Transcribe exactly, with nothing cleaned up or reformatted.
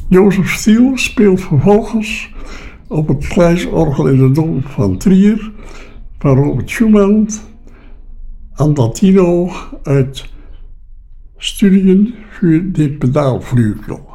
Jozef Stiel speelt vervolgens op het glijsorgel in de Dom van Trier van Robert Schumann Andantino uit Studien für den Pedalflügel.